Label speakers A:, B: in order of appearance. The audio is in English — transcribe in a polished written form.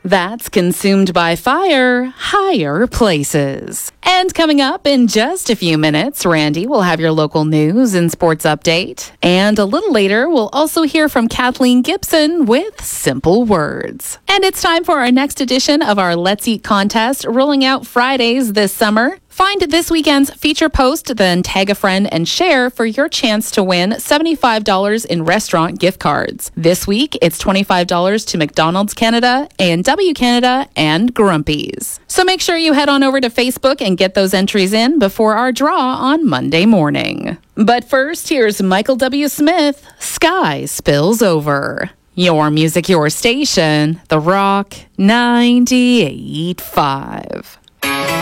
A: That's consumed by fire, higher places. And coming up in just a few minutes, Randy will have your local news and sports update. And a little later, we'll also hear from Kathleen Gibson with Simple Words. And it's time for our next edition of our Let's Eat contest, rolling out Fridays this summer. Find this weekend's feature post, then tag a friend and share for your chance to win $75 in restaurant gift cards. This week, it's $25 to McDonald's Canada, A&W Canada, and Grumpy's. So make sure you head on over to Facebook and get those entries in before our draw on Monday morning. But first, here's Michael W. Smith, Sky Spills Over. Your music, your station, The Rock 98.5.